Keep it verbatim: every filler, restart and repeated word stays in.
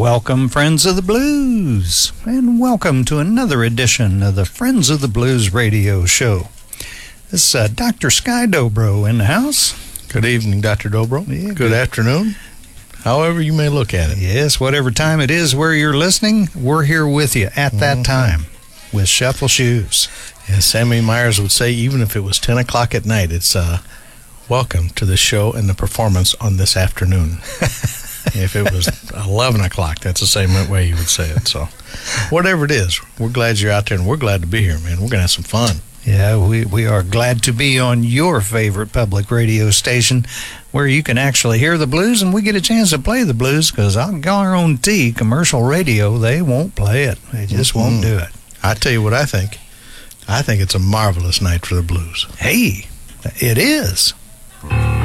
Welcome, Friends of the Blues, and welcome to another edition of the Friends of the Blues radio show. This is uh, Doctor Sky Dobro in the house. Good evening, Doctor Dobro. Yeah, good, good afternoon, however you may look at it. Yes, whatever time it is where you're listening, we're here with you at that mm-hmm. time with Shuffle Shoes. As Sammy Myers would say, even if it was ten o'clock at night, it's uh, welcome to the show and the performance on this afternoon. If it was eleven o'clock, that's the same way you would say it. So whatever it is, we're glad you're out there, and we're glad to be here, man. We're going to have some fun. Yeah, we, we are glad to be on your favorite public radio station where you can actually hear the blues, and we get a chance to play the blues because I'll guarantee commercial radio, they won't play it. They just mm-hmm. won't do it. I tell you what I think. I think it's a marvelous night for the blues. Hey, it is.